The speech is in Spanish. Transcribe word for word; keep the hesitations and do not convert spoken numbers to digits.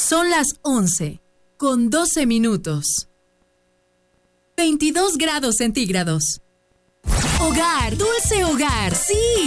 Son las once, con doce minutos. veintidós grados centígrados. Hogar, dulce hogar, sí.